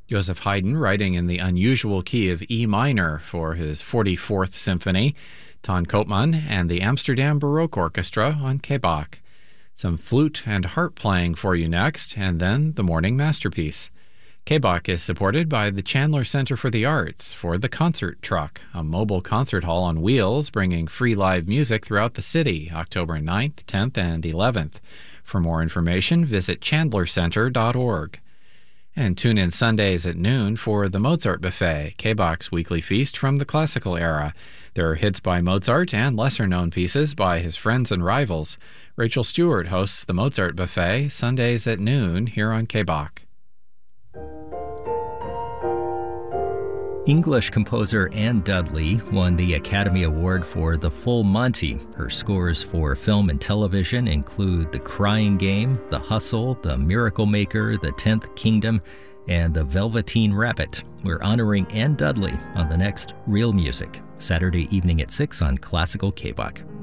Joseph Haydn writing in the unusual key of E minor for his 44th Symphony, Ton Koopman and the Amsterdam Baroque Orchestra on K-Bach. Some flute and harp playing for you next, and then the morning masterpiece. K-Bach is supported by the Chandler Center for the Arts for the Concert Truck, a mobile concert hall on wheels bringing free live music throughout the city, October 9th, 10th, and 11th. For more information, visit chandlercenter.org. And tune in Sundays at noon for the Mozart Buffet, K-Bach's weekly feast from the classical era. There are hits by Mozart and lesser-known pieces by his friends and rivals. Rachel Stewart hosts the Mozart Buffet Sundays at noon here on K-Bach. English composer Anne Dudley won the Academy Award for The Full Monty. Her scores for film and television include The Crying Game, The Hustle, The Miracle Maker, The 10th Kingdom, and The Velveteen Rabbit. We're honoring Anne Dudley on the next Real Music, Saturday evening at 6 on Classical K-Bach.